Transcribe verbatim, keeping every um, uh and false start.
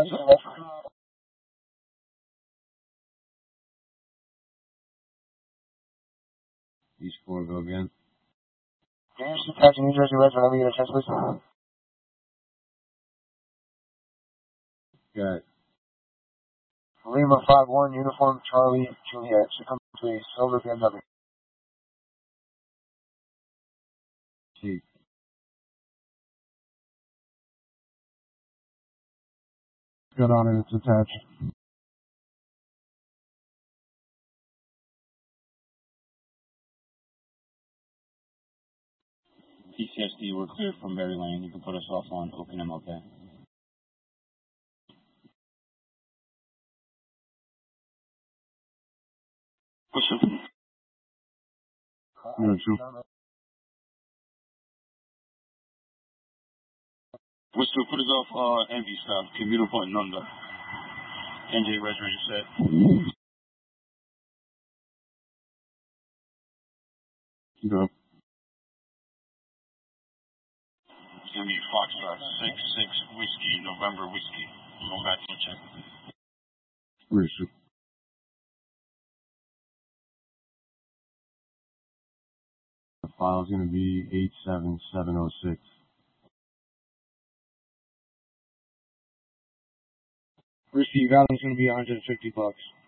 East four, go again. James, Taxi, New Jersey Reds, whenever you get a chance, please. Got it. Lima five one, uniform Charlie Juliet, should come to a silver B M W. See. Got on it, it's attached. P C S D, we're clear from Berry Lane. You can put us off on Oaken M L K. Whistle. Whistle. Whistle, put us off uh, Envy style. Commuter point number. N J Res ready set. Go. It's going to be Foxtrot six six Whiskey, November Whiskey. I'm going back to check. Whistle. The file's going to be eight seven seven oh six. Receive value's going to be one hundred fifty bucks.